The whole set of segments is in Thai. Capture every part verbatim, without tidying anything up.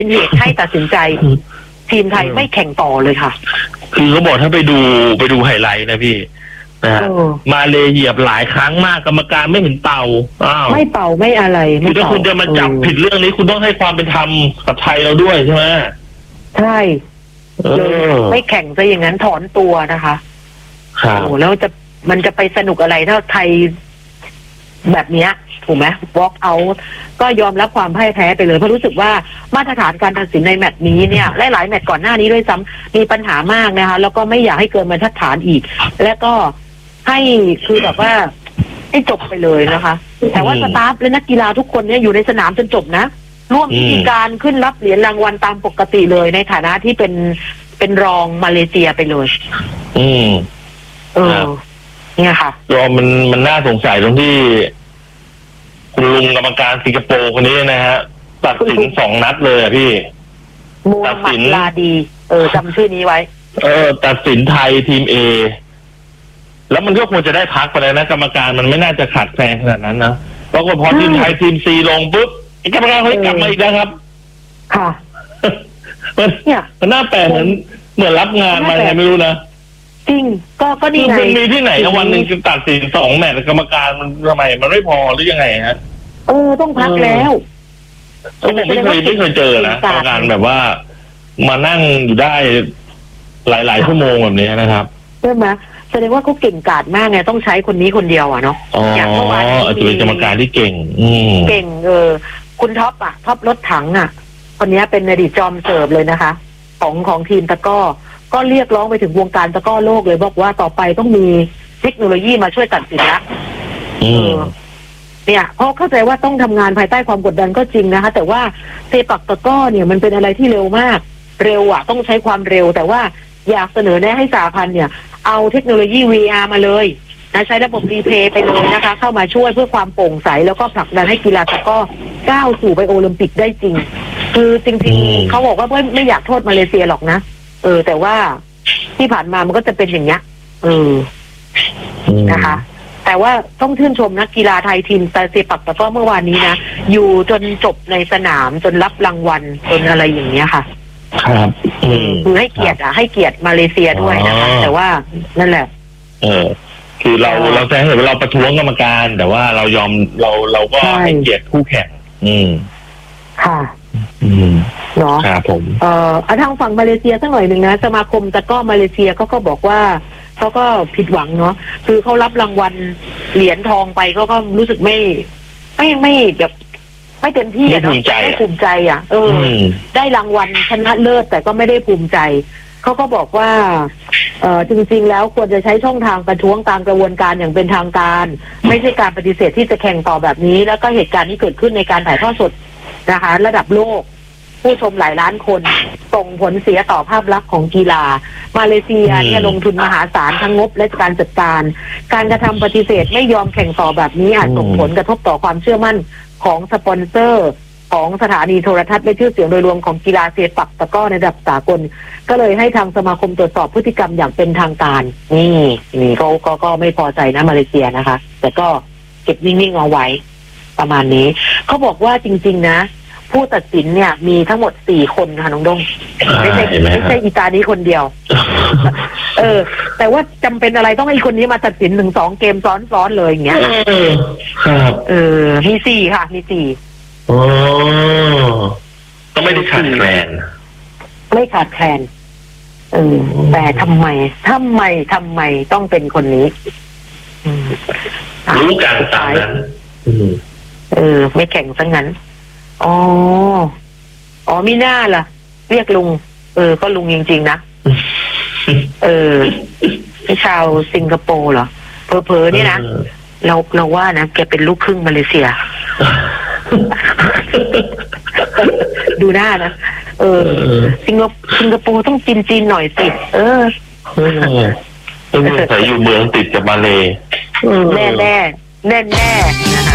เป็นเหตุให้ตัดสินใจทีมไทยไม่แข่งต่อเลยค่ะคือเขาบอกถ้าไปดูไปดูไฮไลท์นะพี่นะฮะมาเลเหยียบหลายครั้งมากกรรมการไม่เห็นเป่าอ้าวไม่เป่าไม่อะไรคือถ้าคุณจะมาจับผิดเรื่องนี้คุณต้องให้ความเป็นธรรมกับไทยเราด้วยใช่ไหมใช่เลยไม่แข่งซะอย่างนั้นถอนตัวนะคะครับโอ้แล้วจะมันจะไปสนุกอะไรถ้าไทยแบบเนี้ยถูกไหม walk out ก็ยอมรับความพ่ายแพ้ไปเลยเพราะรู้สึกว่ามาตรฐานการตัดสินในแมตช์นี้เนี่ยหลายๆแมตช์ก่อนหน้านี้ด้วยซ้ำมีปัญหามากนะคะแล้วก็ไม่อยากให้เกินบรรทัดฐานอีกและก็ให้คือแบบว่าให้จบไปเลยนะคะแต่ว่าสตาฟและนักกีฬาทุกคนเนี่ยอยู่ในสนามจนจบนะร่วมพิธีการขึ้นรับเหรียญรางวัลตามปกติเลยในฐานะที่เป็นเป็นรองมาเลเซียไปเลยอืมเออเนี่ยค่ะรอมันมันน่าสงสัยตรงที่คุณลุงกรรมการสิงคโปร์คนนี้นะฮะตัดสินสองนัดเลยอ่ะพี่ตัดสินลาดีเออจำชื่อนี้ไว้เออตัดสินไทยทีม A แล้วมันก็ควรจะได้พักไปแล้วนะกรรมการมันไม่น่าจะขาดแคลนขนาดนั้นนะเพราะพอทีมไทยทีม C ลงปุ๊บกรรมการเขากลับมาอีกแล้วครับค่ะมันเนี่ยมันน่าแปลกเหมือนเหมือนรับงานมาไงไม่รู้นะจริงก็ก็ดีไงมันมีที่ไหนวันหนึ่งจะตัดสินสองแมตช์กรรมการมันทำไมมันไม่พอหรือยังไงฮะเออต้องพักแล้วผมไม่เคยไม่เคยเจอนะกรรมการแบบว่ามานั่งอยู่ได้หลายๆชั่วโมงแบบนี้นะครับใช่ไหมแสดงว่าเขาเก่งกาจมากไงต้องใช้คนนี้คนเดียวอ่ะเนาะอย่างเมื่อวานอาจจะเป็นกรรมการที่เก่งเก่งเออคุณท็อปอ่ะท็อปรถถังอ่ะคนนี้เป็นอดีตจอมเสิร์ฟเลยนะคะของของทีมตะก้อก็เรียกร้องไปถึงวงการตะก้อโลกเลยบอกว่าต่อไปต้องมีเทคโนโลยีมาช่วยตัดสินละเออเนี่ยเพราะเข้าใจว่าต้องทำงานภายใต้ความกดดันก็จริงนะคะแต่ว่าเซปักตะก้อเนี่ยมันเป็นอะไรที่เร็วมากเร็วอ่ะต้องใช้ความเร็วแต่ว่าอยากเสนอแนะให้สหพันธ์เนี่ยเอาเทคโนโลยี วี อาร์ มาเลยนะใช้ระบบรีเพลย์ไปเลยนะคะเข้ามาช่วยเพื่อความโปร่งใสแล้วก็ผลักดันให้กีฬาตะก้อก้าวสู่ไปโอลิมปิกได้จริงคือจริงๆเขาบอกว่าไม่ไม่อยากโทษมาเลเซียหรอกนะเออแต่ว่าที่ผ่านมามันก็จะเป็นอย่างเงี้ยเออนะคะแต่ว่าต้องชื่นชมนักกีฬาไทยทีมเซปักตะก้อเมื่อวานนี้นะอยู่จนจบในสนามจนรับรางวัลจนอะไรอย่างเงี้ยค่ะครับคือให้เกียรติอ่ะให้เกียรติมาเลเซียด้วยนะคะแต่ว่านั่นแหละเออคือเราเราแสดงให้เราประท้วงกรรมการแต่ว่าเรายอมเราเราก็ให้เกียรติคู่แข่งอืมค่ะอืมเนาะครับผมเอ่อทางฝั่งมาเลเซียสักหน่อยหนึ่งนะสมาคมตะก้อมาเลเซียเขาก็บอกว่าเขาก็ผิดหวังเนาะคือเขารับรางวัลเหรียญทองไปเขาก็รู้สึกไม่ไม่ไม่แบบไม่เต็มที่อะเนาะไม่ภูมิใจอ่ะเออได้รางวัลชนะเลิศแต่ก็ไม่ได้ภูมิใจเขาก็บอกว่าเออจริงๆแล้วควรจะใช้ช่องทางประท้วงตามกระบวนการอย่างเป็นทางการไม่ใช่การปฏิเสธที่จะแข่งต่อแบบนี้แล้วก็เหตุการณ์ที่เกิดขึ้นในการถ่ายทอดสดนะคะระดับโลกผู้ชมหลายล้านคนส่งผลเสียต่อภาพลักษณ์ของกีฬามาเลเซียเนี่ยลงทุนมหาศาลทั้งงบและการจัดการการกระทำปฏิเสธไม่ยอมแข่งต่อแบบนี้อาจส่งผลกระทบต่อความเชื่อมั่นของสปอนเซอร์ของสถานีโทรทัศน์และชื่อเสียงโดยรวมของกีฬาเซปักตะก้อในระดับสากลก็เลยให้ทางสมาคมตรวจสอบพฤติกรรมอย่างเป็นทางการนี่นี่เขาก็ก็ไม่พอใจนะมาเลเซียนะคะแต่ก็เก็บนิ่งๆเอาไว้ประมาณนี้เขาบอกว่าจริงๆนะผู้ตัดสินเนี่ยมีทั้งหมดสี่คนค่ะน้องดงไม่ใช่ไม่ใช่อีตานี้คนเดียวเออแต่ว่าจำเป็นอะไรต้องให้คนนี้มาตัดสินหนึ่งสองเกมซ้อนๆเลยอย่างเงี้ยเออมีสี่ค่ะมีสี่โอ้ก็ไม่ได้ขาดแคลนไม่ขาดแคลนเออแต่ทำไมทำไมทำไมต้องเป็นคนนี้รู้การตายนั้นเออไม่แข่งซะงั้นอ๋ออ๋อมีหน้าล่ะเรียกลุงเออก็ลุงจริงๆนะเออเป็นชาวสิงคโปร์เหรอเพอๆนี่นะเราเราว่านะแกเป็นลูกครึ่งมาเลเซียดูหน้านะเออสิงคสิงคโปร์ต้องจีนจีนหน่อยสิเออเออแต่อยู่เมืองติดกับมาเลแน่แน่แน่แน่นะคะ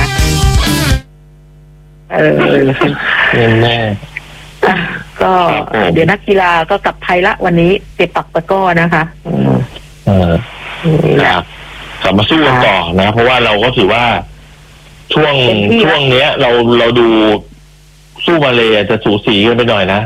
เออแน่ก็เดี๋ยวนักกีฬาก็กลับไทยละวันนี้เตะปักตะก้อนะคะเออครับกลับมาสู้กันต่อนะเพราะว่าเราก็ถือว่าช่วงช่วงเนี้ยเราเราดูสู้มาเลยจะสูสีกันไปหน่อยนะ